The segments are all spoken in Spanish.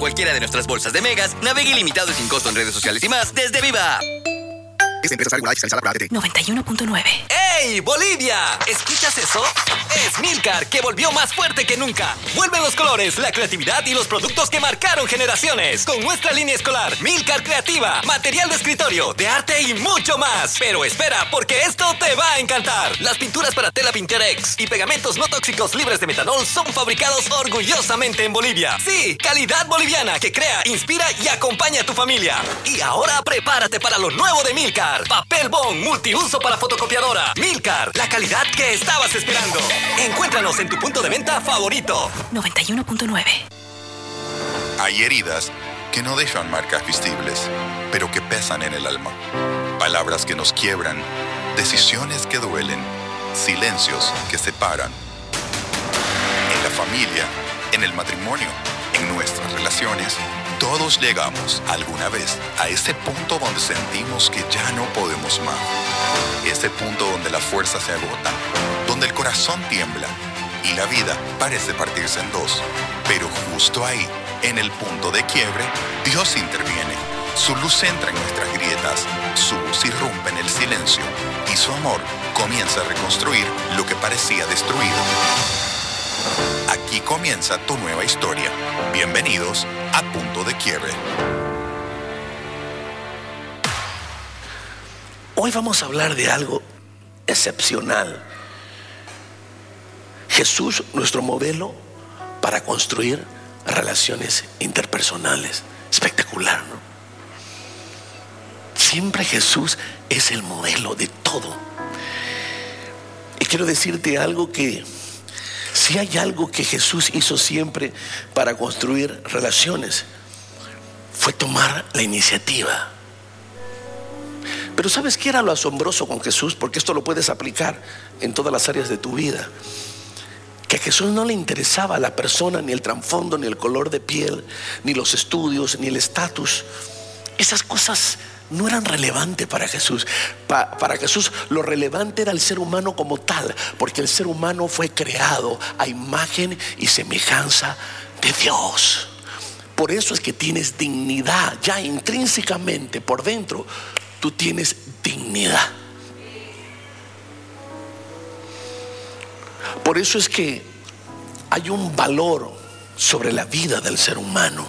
cualquiera de nuestras bolsas de megas, navegue ilimitado y sin costo en redes sociales y más desde Viva. Esta empresa está regulada y fiscalizada por ATT. 91.9. ¡Ey, Bolivia! ¿Escuchas eso? Es Milcar, que volvió más fuerte que nunca. Vuelven los colores, la creatividad y los productos que marcaron generaciones. Con nuestra línea escolar, Milcar Creativa, material de escritorio, de arte y mucho más. Pero espera, porque esto te va a encantar. Las pinturas para tela Pinterex y pegamentos no tóxicos libres de metanol son fabricados orgullosamente en Bolivia. Sí, calidad boliviana que crea, inspira y acompaña a tu familia. Y ahora prepárate para lo nuevo de Milcar. Papel bond multiuso para fotocopiadora. Milcar, la calidad que estabas esperando. Encuéntranos en tu punto de venta favorito. 91.9. Hay heridas que no dejan marcas visibles, pero que pesan en el alma. Palabras que nos quiebran, decisiones que duelen, silencios que separan. En la familia, en el matrimonio, en nuestras relaciones, todos llegamos alguna vez a ese punto donde sentimos que ya no podemos más. Ese punto donde la fuerza se agota, donde el corazón tiembla y la vida parece partirse en dos. Pero justo ahí, en el punto de quiebre, Dios interviene. Su luz entra en nuestras grietas, su voz irrumpe en el silencio y su amor comienza a reconstruir lo que parecía destruido. Aquí comienza tu nueva historia. Bienvenidos a Punto de Quiebre. Hoy vamos a hablar de algo excepcional. Jesús, nuestro modelo para construir relaciones interpersonales. Espectacular, ¿no? Siempre Jesús es el modelo de todo. Y quiero decirte algo que si hay algo que Jesús hizo siempre para construir relaciones, fue tomar la iniciativa. Pero ¿sabes qué era lo asombroso con Jesús? Porque esto lo puedes aplicar en todas las áreas de tu vida. Que a Jesús no le interesaba la persona, ni el trasfondo, ni el color de piel, ni los estudios, ni el estatus. Esas cosas no eran relevantes para Jesús. Para Jesús lo relevante era el ser humano como tal, porque el ser humano fue creado a imagen y semejanza de Dios. Por eso es que tienes dignidad, ya intrínsecamente por dentro, tú tienes dignidad. Por eso es que hay un valor sobre la vida del ser humano.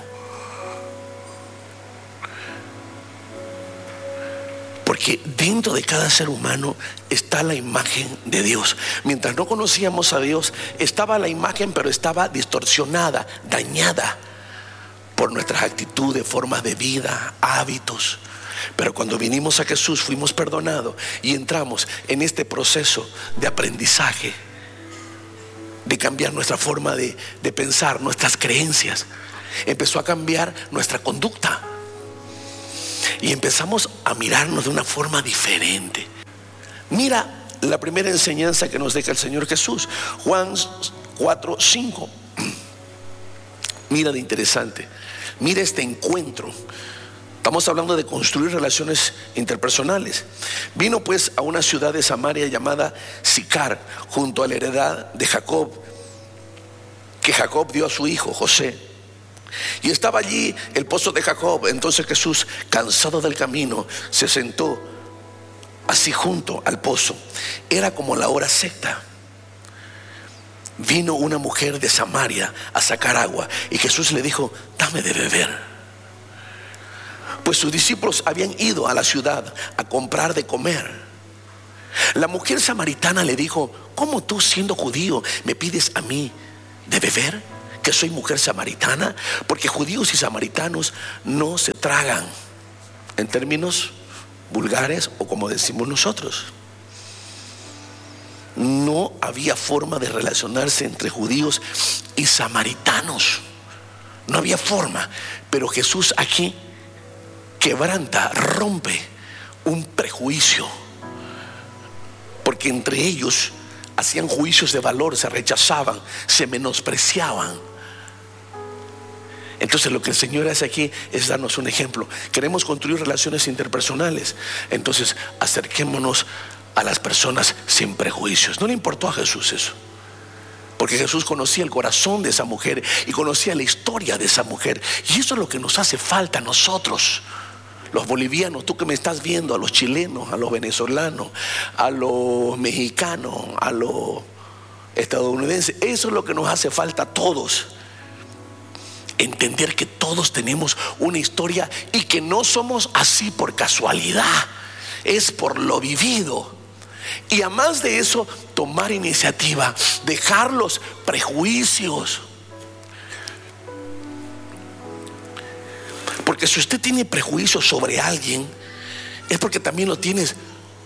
Porque dentro de cada ser humano está la imagen de Dios. Mientras no conocíamos a Dios, estaba la imagen, pero estaba distorsionada, dañada por nuestras actitudes, formas de vida, hábitos. Pero cuando vinimos a Jesús, fuimos perdonados y entramos en este proceso de aprendizaje, de cambiar nuestra forma de pensar, nuestras creencias. Empezó a cambiar nuestra conducta. Y empezamos a mirarnos de una forma diferente. Mira la primera enseñanza que nos deja el Señor Jesús, Juan 4:5. Mira de interesante. Mira este encuentro. Estamos hablando de construir relaciones interpersonales. Vino pues a una ciudad de Samaria llamada Sicar, junto a la heredad de Jacob, que Jacob dio a su hijo José. Y estaba allí el pozo de Jacob. Entonces Jesús, cansado del camino, se sentó así junto al pozo. Era como la hora sexta. Vino una mujer de Samaria a sacar agua y Jesús le dijo: dame de beber. Pues sus discípulos habían ido a la ciudad a comprar de comer. La mujer samaritana le dijo: ¿cómo tú, siendo judío, me pides a mí de beber? Que soy mujer samaritana. Porque judíos y samaritanos no se tragan, en términos vulgares o como decimos nosotros. No había forma de relacionarse entre judíos y samaritanos. No había forma. Pero Jesús aquí quebranta, rompe un prejuicio, porque entre ellos hacían juicios de valor, se rechazaban, se menospreciaban. Entonces lo que el Señor hace aquí es darnos un ejemplo. Queremos construir relaciones interpersonales, entonces acerquémonos a las personas sin prejuicios. No le importó a Jesús eso, Porque Jesús conocía el corazón de esa mujer y conocía la historia de esa mujer. Y eso es lo que nos hace falta a nosotros, los bolivianos, tú que me estás viendo, a los chilenos, a los venezolanos, a los mexicanos, a los estadounidenses. Eso es lo que nos hace falta a todos. Entender que todos tenemos una historia y que no somos así por casualidad, es por lo vivido. Y además de eso, tomar iniciativa, dejar los prejuicios. Porque si usted tiene prejuicios sobre alguien, es porque también lo tienes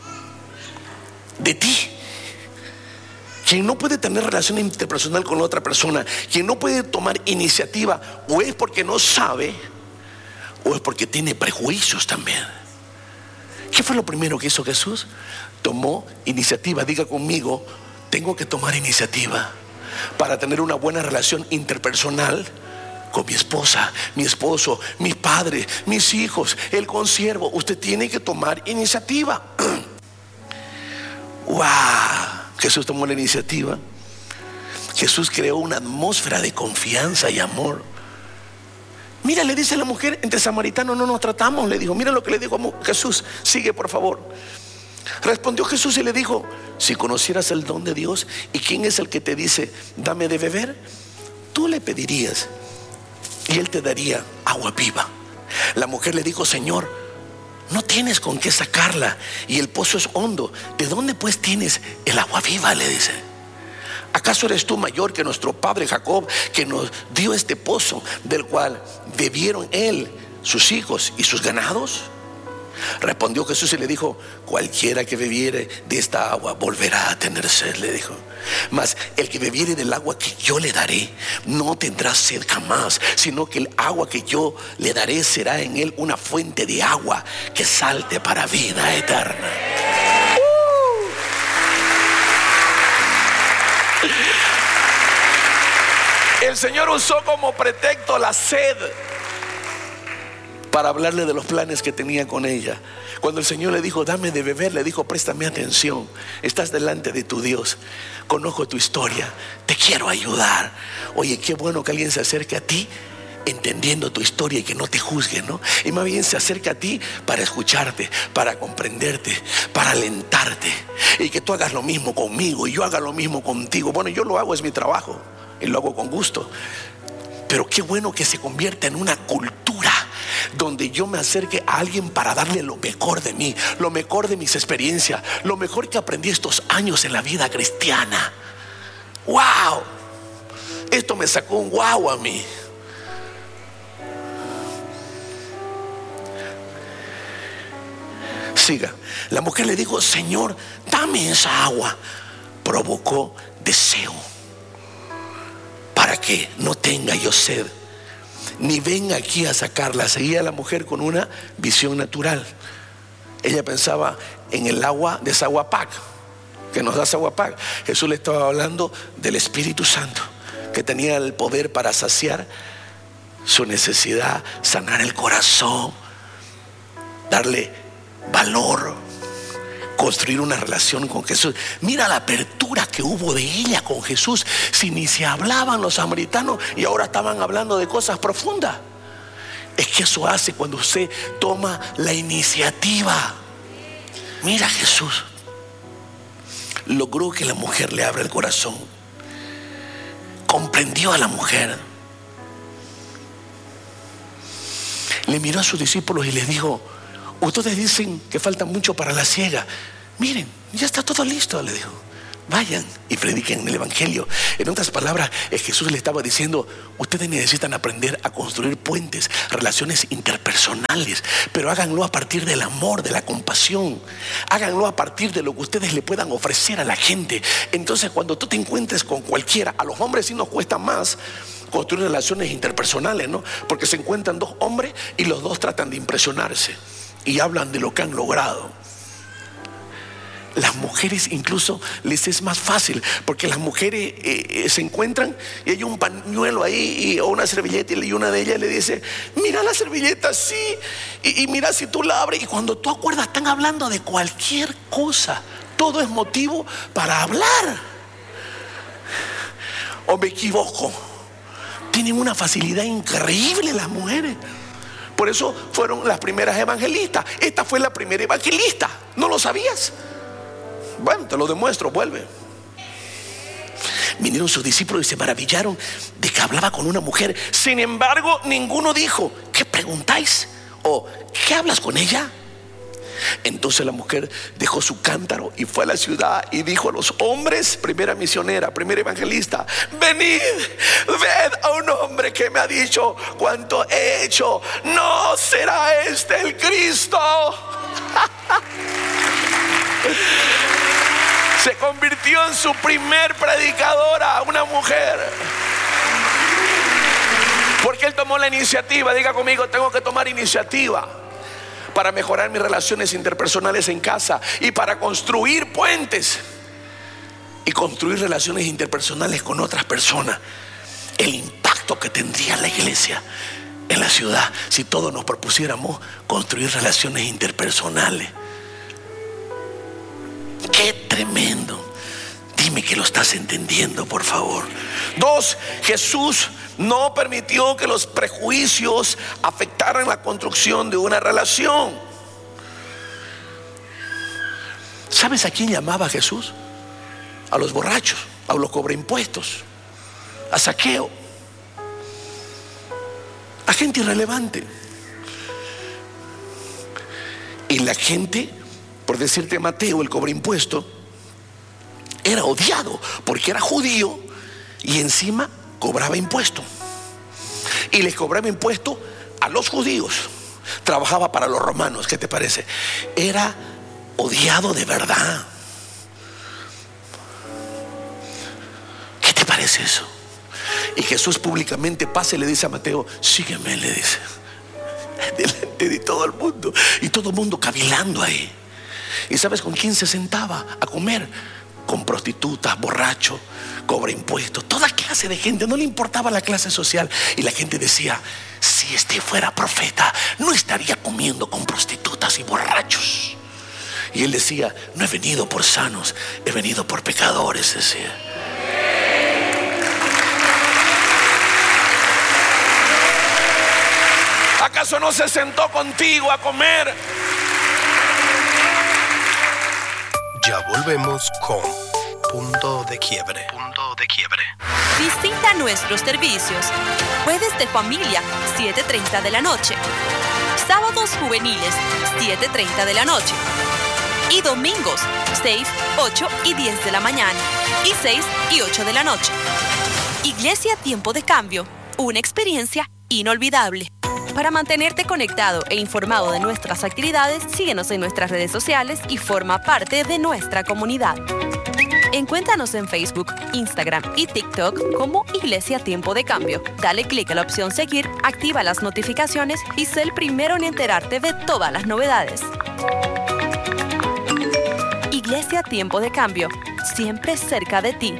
de ti. Quien no puede tener relación interpersonal con otra persona, quien no puede tomar iniciativa, o es porque no sabe, o es porque tiene prejuicios también. ¿Qué fue lo primero que hizo Jesús? Tomó iniciativa. Diga conmigo, tengo que tomar iniciativa para tener una buena relación interpersonal con mi esposa, mi esposo, mis padres, mis hijos, el consiervo. Usted tiene que tomar iniciativa. ¡Wow! Jesús tomó la iniciativa. Jesús creó una atmósfera de confianza y amor. Mira, le dice la mujer, entre samaritanos no nos tratamos, le dijo. Mira lo que le dijo Jesús. Sigue, por favor. Respondió Jesús y le dijo: si conocieras el don de Dios y quién es el que te dice dame de beber, tú le pedirías y él te daría agua viva. La mujer le dijo: Señor, no tienes con qué sacarla y el pozo es hondo. ¿De dónde pues tienes el agua viva?, le dice. ¿Acaso eres tú mayor que nuestro padre Jacob, que nos dio este pozo, del cual bebieron él, sus hijos y sus ganados? Respondió Jesús y le dijo: cualquiera que bebiere de esta agua volverá a tener sed, le dijo. Mas el que bebiere del agua que yo le daré no tendrá sed jamás, sino que el agua que yo le daré será en él una fuente de agua que salte para vida eterna. El Señor usó como pretexto la sed para hablarle de los planes que tenía con ella. Cuando el Señor le dijo dame de beber, le dijo: préstame atención, estás delante de tu Dios, conozco tu historia, te quiero ayudar. Oye, qué bueno que alguien se acerque a ti entendiendo tu historia y que no te juzgue, ¿no? Y más bien se acerca a ti para escucharte, para comprenderte, para alentarte, y que tú hagas lo mismo conmigo y yo haga lo mismo contigo. Bueno, yo lo hago, es mi trabajo y lo hago con gusto, pero qué bueno que se convierta en una cultura donde yo me acerque a alguien para darle lo mejor de mí, lo mejor de mis experiencias, lo mejor que aprendí estos años en la vida cristiana. ¡Wow! Esto me sacó un wow a mí. Siga. La mujer le dijo: Señor, dame esa agua. Provocó deseo para que no tenga yo sed, ni venga aquí a sacarla. Seguía la mujer con una visión natural. Ella pensaba en el agua de Saguapac, que nos da Saguapac. Jesús le estaba hablando del Espíritu Santo, que tenía el poder para saciar su necesidad, sanar el corazón, darle valor, construir una relación con Jesús. Mira la apertura que hubo de ella con Jesús. Si ni se hablaban los samaritanos y ahora estaban hablando de cosas profundas. Es que eso hace cuando usted toma la iniciativa. Mira, Jesús logró que la mujer le abra el corazón. Comprendió a la mujer. Le miró a sus discípulos y les dijo: ustedes dicen que falta mucho para la siega. Miren, ya está todo listo, le dijo. Vayan y prediquen el evangelio. En otras palabras, Jesús le estaba diciendo: ustedes necesitan aprender a construir puentes, relaciones interpersonales, pero háganlo a partir del amor, de la compasión. Háganlo a partir de lo que ustedes le puedan ofrecer a la gente. Entonces, cuando tú te encuentres con cualquiera, a los hombres sí nos cuesta más construir relaciones interpersonales, ¿no? Porque se encuentran dos hombres y los dos tratan de impresionarse y hablan de lo que han logrado. Las mujeres incluso les es más fácil, porque las mujeres se encuentran y hay un pañuelo ahí o una servilleta, y una de ellas le dice: mira la servilleta, sí, y mira si tú la abres. Y cuando tú acuerdas, están hablando de cualquier cosa. Todo es motivo para hablar. ¿O me equivoco? Tienen una facilidad increíble las mujeres. Por eso fueron las primeras evangelistas. Esta fue la primera evangelista. ¿No lo sabías? Bueno, te lo demuestro, vuelve. Vinieron sus discípulos y se maravillaron de que hablaba con una mujer. Sin embargo, ninguno dijo: ¿qué preguntáis? O ¿qué hablas con ella? Entonces la mujer dejó su cántaro y fue a la ciudad y dijo a los hombres, primera misionera, primera evangelista: venid, ved a un hombre que me ha dicho cuánto he hecho. ¿No será este el Cristo? Se convirtió en su primer predicadora, una mujer. Porque él tomó la iniciativa. Diga conmigo: tengo que tomar iniciativa para mejorar mis relaciones interpersonales en casa y para construir puentes y construir relaciones interpersonales con otras personas. El impacto que tendría la iglesia en la ciudad si todos nos propusiéramos construir relaciones interpersonales. ¡Qué tremendo! Dime que lo estás entendiendo, por favor. 2. Jesús no permitió que los prejuicios afectaran la construcción de una relación. ¿Sabes a quién llamaba Jesús? A los borrachos, a los cobreimpuestos, a Zaqueo, a gente irrelevante. Y la gente, por decirte, Mateo, el cobreimpuesto, era odiado porque era judío y encima cobraba impuesto. Y les cobraba impuesto a los judíos. Trabajaba para los romanos. ¿Qué te parece? Era odiado de verdad. ¿Qué te parece eso? Y Jesús públicamente pasa y le dice a Mateo: sígueme, le dice, delante de todo el mundo. Y todo el mundo cavilando ahí. ¿Y sabes con quién se sentaba a comer? Con prostitutas, borrachos, cobra impuestos, toda clase de gente. No le importaba la clase social. Y la gente decía: si este fuera profeta, no estaría comiendo con prostitutas y borrachos. Y él decía: no he venido por sanos, he venido por pecadores, decía. ¿Acaso no se sentó contigo a comer? Ya volvemos con Punto de Quiebre. Punto de Quiebre. Visita nuestros servicios. Jueves de familia, 7:30 de la noche. Sábados juveniles, 7:30 de la noche. Y domingos, 6, 8 y 10 de la mañana. Y 6 y 8 de la noche. Iglesia Tiempo de Cambio. Una experiencia inolvidable. Para mantenerte conectado e informado de nuestras actividades, síguenos en nuestras redes sociales y forma parte de nuestra comunidad. Encuéntranos en Facebook, Instagram y TikTok como Iglesia Tiempo de Cambio. Dale clic a la opción seguir, activa las notificaciones y sé el primero en enterarte de todas las novedades. Iglesia Tiempo de Cambio, siempre cerca de ti.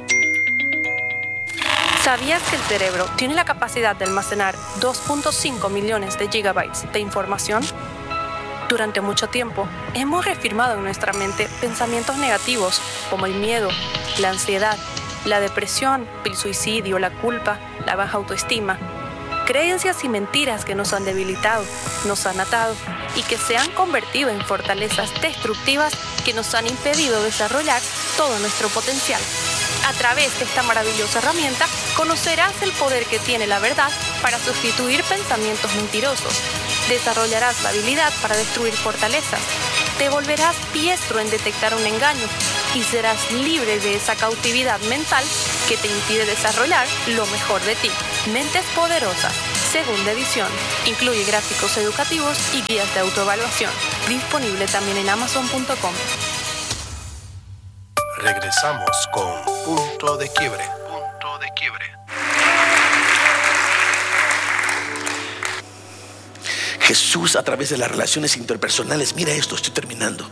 ¿Sabías que el cerebro tiene la capacidad de almacenar 2.5 millones de gigabytes de información? Durante mucho tiempo, hemos reafirmado en nuestra mente pensamientos negativos como el miedo, la ansiedad, la depresión, el suicidio, la culpa, la baja autoestima. Creencias y mentiras que nos han debilitado, nos han atado y que se han convertido en fortalezas destructivas que nos han impedido desarrollar todo nuestro potencial. A través de esta maravillosa herramienta, conocerás el poder que tiene la verdad para sustituir pensamientos mentirosos. Desarrollarás la habilidad para destruir fortalezas. Te volverás diestro en detectar un engaño y serás libre de esa cautividad mental que te impide desarrollar lo mejor de ti. Mentes Poderosas, segunda edición. Incluye gráficos educativos y guías de autoevaluación. Disponible también en Amazon.com. Regresamos con Punto de Quiebre. Punto de Quiebre. Jesús, a través de las relaciones interpersonales, mira esto, estoy terminando,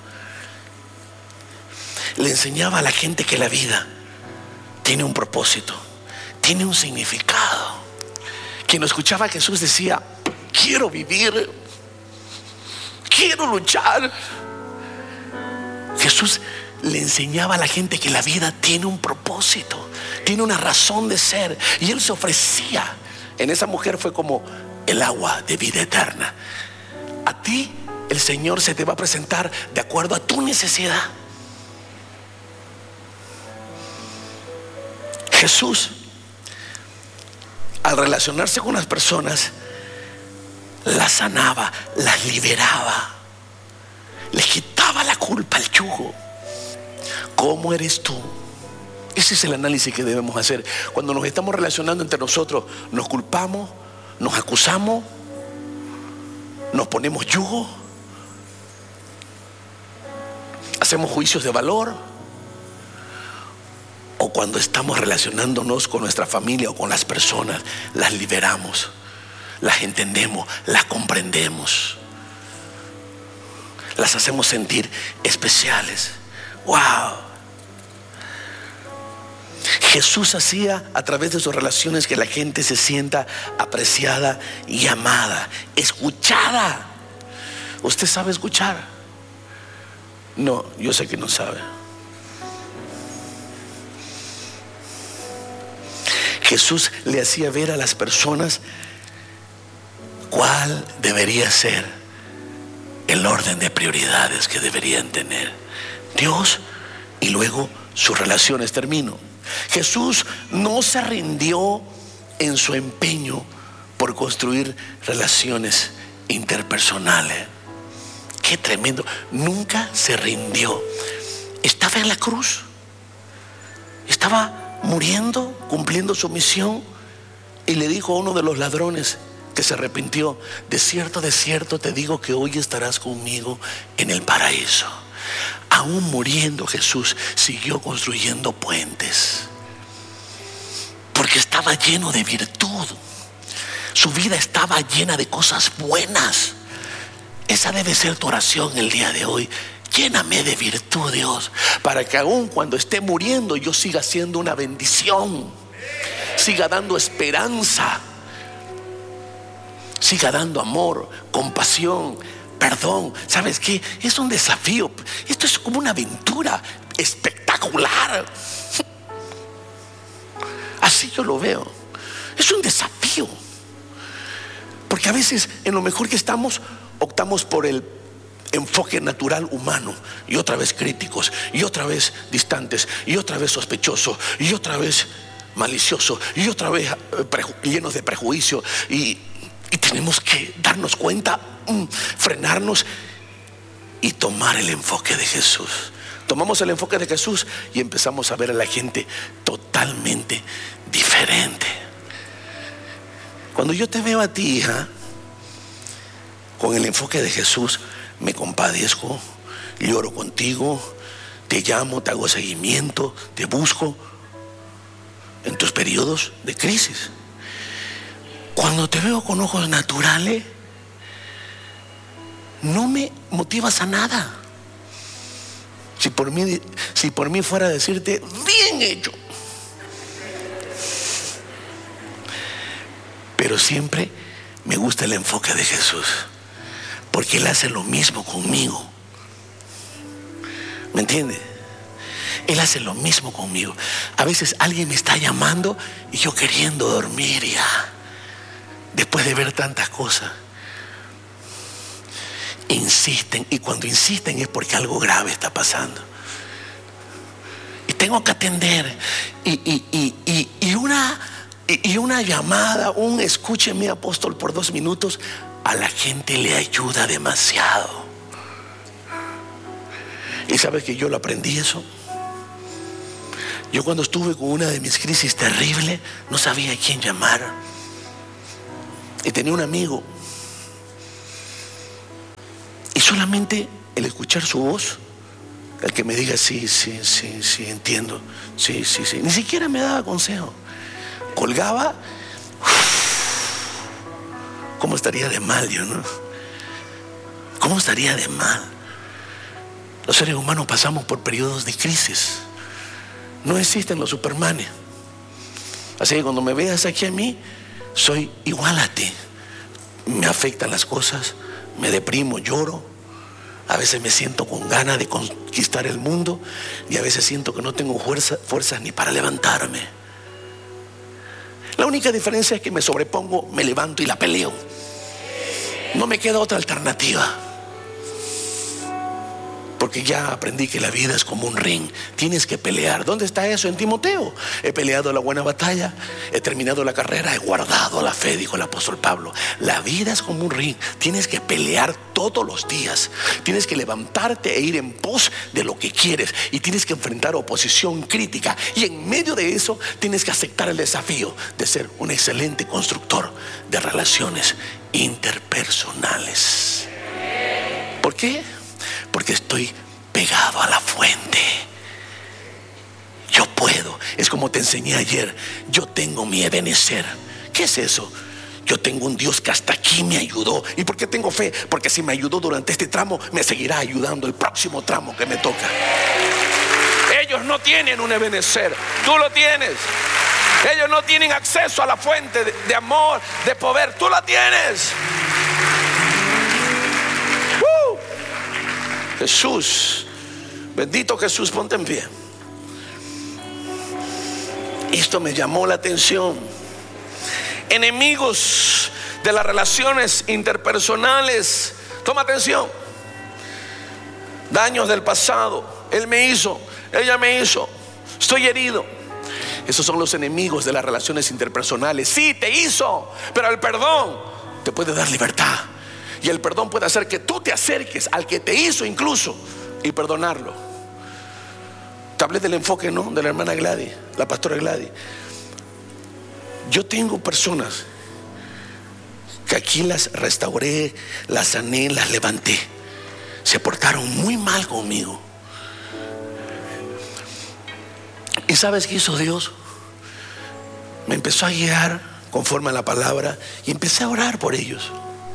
le enseñaba a la gente que la vida tiene un propósito, tiene un significado. Quien escuchaba a Jesús decía: quiero vivir, quiero luchar. Jesús le enseñaba a la gente que la vida tiene un propósito, tiene una razón de ser. Y Él se ofrecía. En esa mujer fue como el agua de vida eterna. A ti el Señor se te va a presentar de acuerdo a tu necesidad. Jesús, al relacionarse con las personas, las sanaba, las liberaba, les quitaba la culpa, el yugo. ¿Cómo eres tú? Ese es el análisis que debemos hacer. Cuando nos estamos relacionando entre nosotros, nos culpamos, nos acusamos, nos ponemos yugo, hacemos juicios de valor. O cuando estamos relacionándonos con nuestra familia o con las personas, las liberamos, las entendemos, las comprendemos, las hacemos sentir especiales. ¡Wow! Jesús hacía a través de sus relaciones que la gente se sienta apreciada y amada, escuchada. ¿Usted sabe escuchar? No, yo sé que no sabe. Jesús le hacía ver a las personas cuál debería ser el orden de prioridades que deberían tener Dios y luego sus relaciones. Termino. Jesús no se rindió en su empeño por construir relaciones interpersonales. Qué tremendo. Nunca se rindió. Estaba en la cruz. Estaba muriendo, cumpliendo su misión, y le dijo a uno de los ladrones que se arrepintió: de cierto te digo que hoy estarás conmigo en el paraíso. Aún muriendo, Jesús siguió construyendo puentes, porque estaba lleno de virtud. Su vida estaba llena de cosas buenas. Esa debe ser tu oración el día de hoy. Lléname de virtud, Dios, para que aún cuando esté muriendo yo siga siendo una bendición, siga dando esperanza, siga dando amor, compasión, perdón. ¿Sabes qué? Es un desafío. Esto es como una aventura espectacular. Así yo lo veo. Es un desafío, porque a veces en lo mejor que estamos optamos por el enfoque natural humano, y otra vez críticos, y otra vez distantes, y otra vez sospechosos, y otra vez maliciosos, y otra vez llenos de prejuicio. Y tenemos que darnos cuenta, frenarnos y tomar el enfoque de Jesús. Tomamos el enfoque de Jesús y empezamos a ver a la gente totalmente diferente. Cuando yo te veo a ti, hija, con el enfoque de Jesús, me compadezco, lloro contigo, te llamo, te hago seguimiento, te busco en tus periodos de crisis. Cuando te veo con ojos naturales, no me motivas a nada. Si por mí fuera a decirte, bien hecho. Pero siempre me gusta el enfoque de Jesús, porque Él hace lo mismo conmigo. ¿Me entiende? Él hace lo mismo conmigo. A veces alguien me está llamando y yo queriendo dormir ya, después de ver tantas cosas. Insisten, y cuando insisten es porque algo grave está pasando y tengo que atender. Y una llamada, un escúcheme, apóstol, por 2 minutos, a la gente le ayuda demasiado. Y sabes que yo lo aprendí eso. Yo cuando estuve con una de mis crisis terribles, no sabía a quién llamar, y tenía un amigo, y solamente el escuchar su voz, el que me diga sí, entiendo, sí, ni siquiera me daba consejo, colgaba. ¿Cómo estaría de mal yo, no? ¿Cómo estaría de mal? Los seres humanos pasamos por periodos de crisis. No existen los supermanes. Así que cuando me veas aquí a mí, soy igual a ti. Me afectan las cosas, me deprimo, lloro. A veces me siento con ganas de conquistar el mundo, y a veces siento que no tengo fuerzas ni para levantarme. La única diferencia es que me sobrepongo, me levanto y la peleo. No me queda otra alternativa. Porque ya aprendí que la vida es como un ring. Tienes que pelear. ¿Dónde está eso? En Timoteo. He peleado la buena batalla, he terminado la carrera, he guardado la fe, dijo el apóstol Pablo. La vida es como un ring. Tienes que pelear todos los días. Tienes que levantarte e ir en pos de lo que quieres. Y tienes que enfrentar oposición crítica. Y en medio de eso tienes que aceptar el desafío de ser un excelente constructor de relaciones interpersonales. ¿Por qué? Porque estoy pegado a la fuente. Yo puedo. Es como te enseñé ayer. Yo tengo mi Ebenezer. ¿Qué es eso? Yo tengo un Dios que hasta aquí me ayudó. ¿Y por qué tengo fe? Porque si me ayudó durante este tramo, me seguirá ayudando el próximo tramo que me toca. Ellos no tienen un Ebenezer. Tú lo tienes. Ellos no tienen acceso a la fuente de amor, de poder. Tú la tienes. Jesús, bendito Jesús, ponte en pie. Esto me llamó la atención. Enemigos de las relaciones interpersonales. Toma atención. Daños del pasado. Él me hizo, ella me hizo, estoy herido. Esos son los enemigos de las relaciones interpersonales. Sí, te hizo, pero el perdón te puede dar libertad. Y el perdón puede hacer que tú te acerques al que te hizo incluso y perdonarlo. Te hablé del enfoque, ¿no? De la hermana Gladys, la pastora Gladys. Yo tengo personas que aquí las restauré, las sané, las levanté. Se portaron muy mal conmigo. ¿Y sabes qué hizo Dios? Me empezó a guiar conforme a la palabra y empecé a orar por ellos.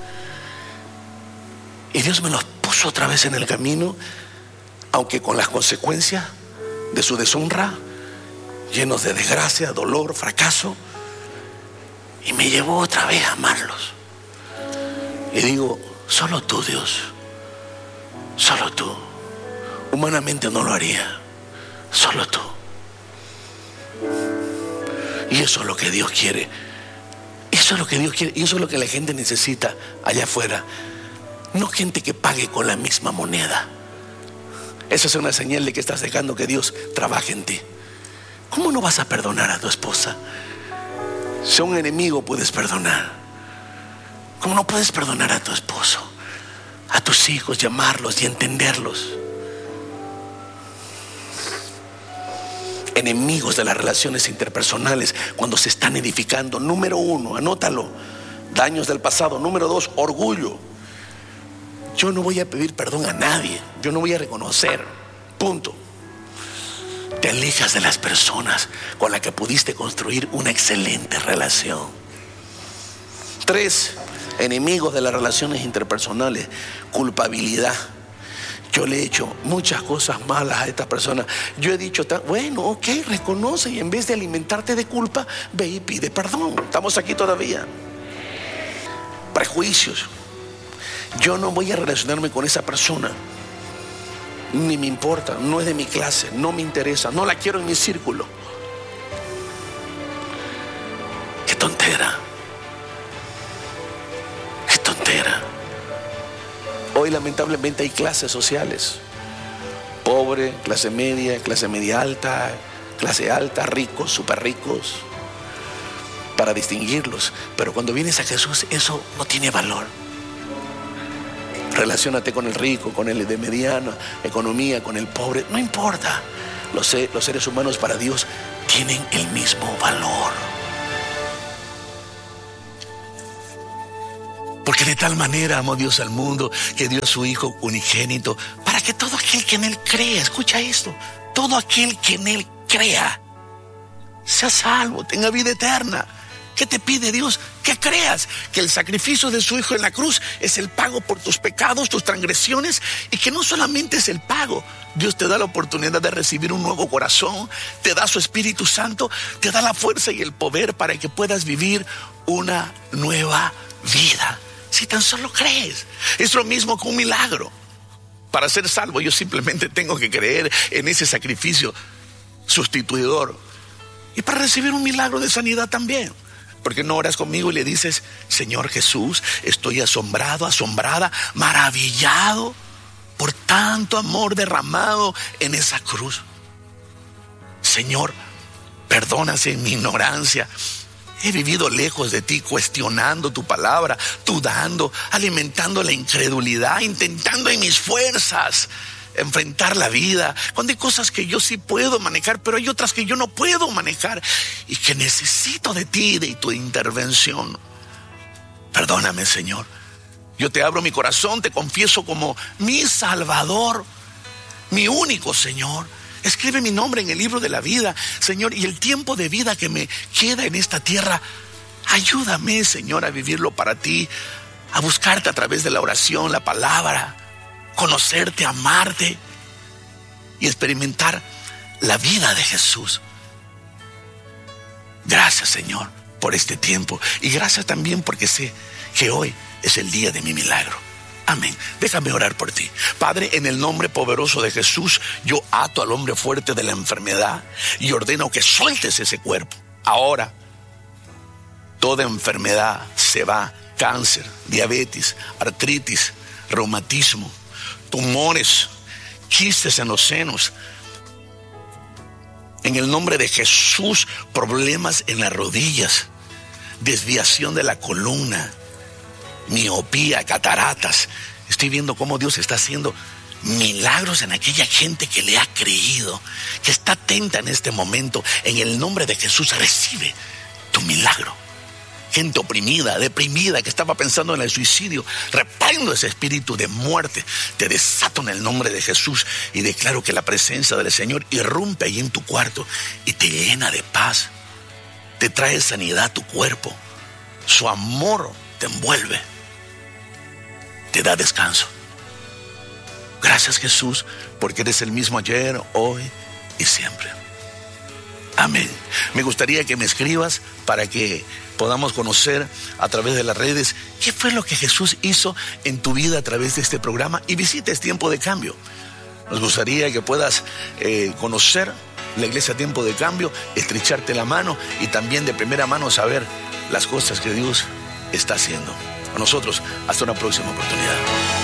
Y Dios me los puso otra vez en el camino, aunque con las consecuencias de su deshonra, llenos de desgracia, dolor, fracaso. Y me llevó otra vez a amarlos. Y digo, solo tú, Dios, solo tú. Humanamente no lo haría, solo tú. Y eso es lo que Dios quiere. Eso es lo que Dios quiere. Y eso es lo que la gente necesita allá afuera. No gente que pague con la misma moneda. Eso es una señal de que estás dejando que Dios trabaje en ti. ¿Cómo no vas a perdonar a tu esposa? Si a un enemigo puedes perdonar, ¿cómo no puedes perdonar a tu esposo? A tus hijos, llamarlos y entenderlos. Enemigos de las relaciones interpersonales cuando se están edificando. Número 1, anótalo, daños del pasado. Número 2, orgullo. Yo no voy a pedir perdón a nadie. Yo no voy a reconocer. Punto. Te alejas de las personas con las que pudiste construir una excelente relación. 3, enemigos de las relaciones interpersonales. Culpabilidad. Yo le he hecho muchas cosas malas a esta persona. Yo he dicho, bueno, ok, reconoce, y en vez de alimentarte de culpa, ve y pide perdón. Estamos aquí todavía. Prejuicios. Yo no voy a relacionarme con esa persona. Ni me importa, no es de mi clase, no me interesa, no la quiero en mi círculo. Qué tontera. Qué tontera. Hoy lamentablemente hay clases sociales. Pobre, clase media alta, ricos, súper ricos, para distinguirlos. Pero cuando vienes a Jesús, eso no tiene valor. Relaciónate con el rico, con el de mediana economía, con el pobre, no importa. Los seres humanos para Dios tienen el mismo valor. Porque de tal manera amó Dios al mundo que dio a su Hijo unigénito para que todo aquel que en Él crea, escucha esto, todo aquel que en Él crea sea salvo, tenga vida eterna. ¿Qué te pide Dios? Que creas que el sacrificio de su Hijo en la cruz es el pago por tus pecados, tus transgresiones, y que no solamente es el pago. Dios te da la oportunidad de recibir un nuevo corazón, te da su Espíritu Santo, te da la fuerza y el poder para que puedas vivir una nueva vida. Si tan solo crees, es lo mismo que un milagro. Para ser salvo yo simplemente tengo que creer en ese sacrificio sustituidor. Y para recibir un milagro de sanidad también. ¿Por qué no oras conmigo y le dices: Señor Jesús, estoy asombrado, asombrada, maravillado por tanto amor derramado en esa cruz? Señor, perdónase en mi ignorancia. He vivido lejos de ti, cuestionando tu palabra, dudando, alimentando la incredulidad, intentando en mis fuerzas enfrentar la vida, cuando hay cosas que yo sí puedo manejar, pero hay otras que yo no puedo manejar y que necesito de ti, de tu intervención. Perdóname, Señor. Yo te abro mi corazón, te confieso como mi Salvador, mi único Señor. Escribe mi nombre en el libro de la vida, Señor, y el tiempo de vida que me queda en esta tierra, ayúdame, Señor, a vivirlo para ti, a buscarte a través de la oración, la palabra, conocerte, amarte y experimentar la vida de Jesús. Gracias, Señor, por este tiempo, y gracias también porque sé que hoy es el día de mi milagro. Amén. Déjame orar por ti. Padre, en el nombre poderoso de Jesús, yo ato al hombre fuerte de la enfermedad y ordeno que sueltes ese cuerpo. Ahora, toda enfermedad se va. Cáncer, diabetes, artritis, reumatismo, tumores, quistes en los senos. En el nombre de Jesús, problemas en las rodillas, desviación de la columna, miopía, cataratas. Estoy viendo cómo Dios está haciendo milagros en aquella gente que le ha creído, que está atenta en este momento. En el nombre de Jesús, recibe tu milagro. Gente oprimida, deprimida, que estaba pensando en el suicidio, reprendo ese espíritu de muerte. Te desato en el nombre de Jesús y declaro que la presencia del Señor irrumpe ahí en tu cuarto y te llena de paz. Te trae sanidad a tu cuerpo. Su amor te envuelve. Te da descanso. Gracias, Jesús, porque eres el mismo ayer, hoy y siempre. Amén. Me gustaría que me escribas para que podamos conocer a través de las redes qué fue lo que Jesús hizo en tu vida a través de este programa, y visites Tiempo de Cambio. Nos gustaría que puedas conocer la iglesia Tiempo de Cambio, estrecharte la mano y también de primera mano saber las cosas que Dios está haciendo. A nosotros, hasta una próxima oportunidad.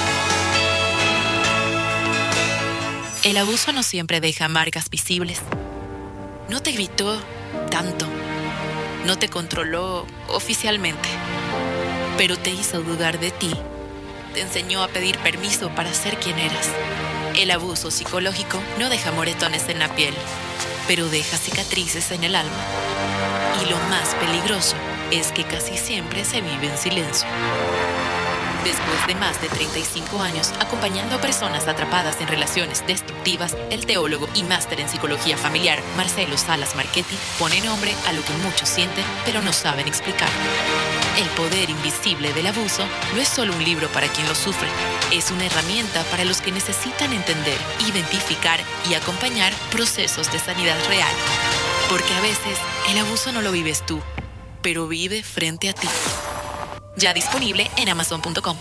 El abuso no siempre deja marcas visibles. No te gritó tanto, no te controló oficialmente, pero te hizo dudar de ti. Te enseñó a pedir permiso para ser quien eras. El abuso psicológico no deja moretones en la piel, pero deja cicatrices en el alma. Y lo más peligroso es que casi siempre se vive en silencio. Después de más de 35 años acompañando a personas atrapadas en relaciones destructivas, el teólogo y máster en psicología familiar Marcelo Salas Marchetti pone nombre a lo que muchos sienten pero no saben explicar. El poder invisible del abuso no es solo un libro para quien lo sufre, es una herramienta para los que necesitan entender, identificar y acompañar procesos de sanidad real. Porque a veces el abuso no lo vives tú, pero vive frente a ti. Ya disponible en Amazon.com.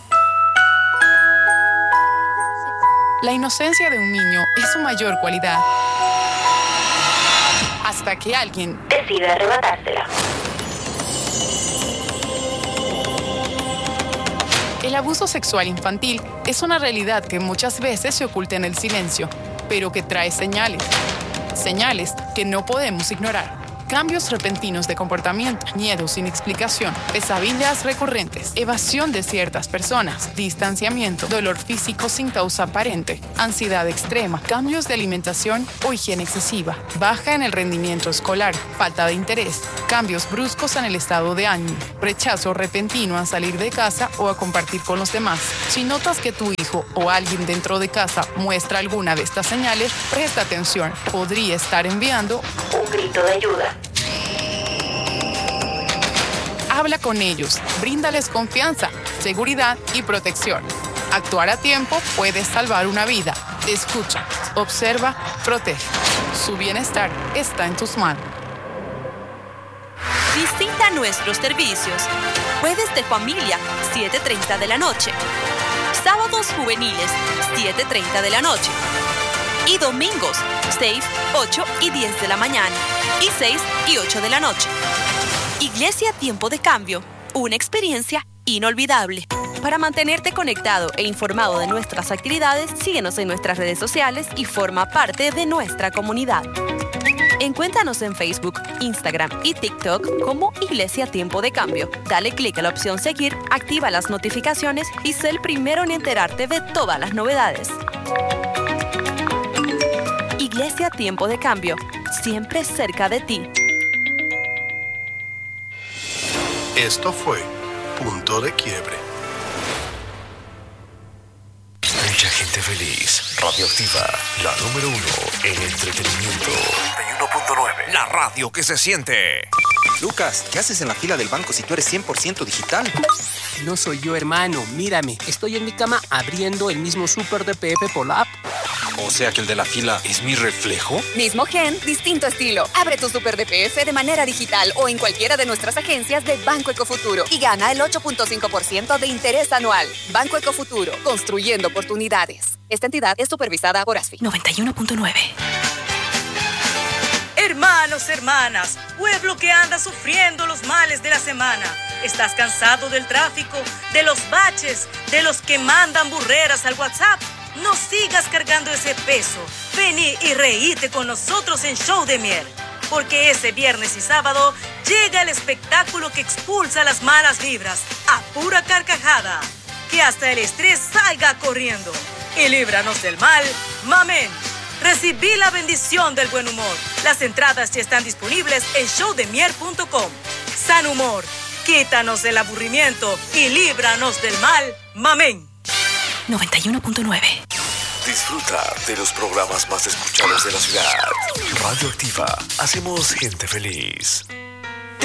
La inocencia de un niño es su mayor cualidad. Hasta que alguien decide arrebatársela. El abuso sexual infantil es una realidad que muchas veces se oculta en el silencio, pero que trae señales. Señales que no podemos ignorar. Cambios repentinos de comportamiento, miedo sin explicación, pesadillas recurrentes, evasión de ciertas personas, distanciamiento, dolor físico sin causa aparente, ansiedad extrema, cambios de alimentación o higiene excesiva, baja en el rendimiento escolar, falta de interés, cambios bruscos en el estado de ánimo, rechazo repentino a salir de casa o a compartir con los demás. Si notas que tu hijo o alguien dentro de casa muestra alguna de estas señales, presta atención. Podría estar enviando un grito de ayuda. Habla con ellos, bríndales confianza, seguridad y protección. Actuar a tiempo puede salvar una vida. Escucha, observa, protege. Su bienestar está en tus manos. Visita nuestros servicios. Jueves de familia, 7:30 de la noche. Sábados juveniles, 7:30 de la noche. Y domingos, 6, 8 y 10 de la mañana. Y 6 y 8 de la noche. Iglesia Tiempo de Cambio, una experiencia inolvidable. Para mantenerte conectado e informado de nuestras actividades, síguenos en nuestras redes sociales y forma parte de nuestra comunidad. Encuéntranos en Facebook, Instagram y TikTok como Iglesia Tiempo de Cambio. Dale clic a la opción Seguir, activa las notificaciones y sé el primero en enterarte de todas las novedades. Iglesia Tiempo de Cambio, siempre cerca de ti. Esto fue Punto de Quiebre. Mucha gente feliz. Radioactiva, la número 1 en entretenimiento. 91.9. La radio que se siente. Lucas, ¿qué haces en la fila del banco si tú eres 100% digital? No soy yo, hermano. Mírame, estoy en mi cama abriendo el mismo Super DPF por la app. O sea que el de la fila es mi reflejo. Mismo gen, distinto estilo. Abre tu Super DPF de manera digital o en cualquiera de nuestras agencias de Banco Ecofuturo y gana el 8.5% de interés anual. Banco Ecofuturo, construyendo oportunidades. Esta entidad es supervisada por ASFI. 91.9. Hermanos, hermanas, pueblo que anda sufriendo los males de la semana. ¿Estás cansado del tráfico, de los baches, de los que mandan burreras al WhatsApp? No sigas cargando ese peso. Vení y reíte con nosotros en Show de Mier. Porque ese viernes y sábado llega el espectáculo que expulsa las malas vibras a pura carcajada. Que hasta el estrés salga corriendo. Y líbranos del mal, mamén. Recibí la bendición del buen humor. Las entradas ya están disponibles en showdemier.com. San humor, quítanos el aburrimiento y líbranos del mal, mamén. 91.9. Disfruta de los programas más escuchados de la ciudad. Radioactiva, hacemos gente feliz.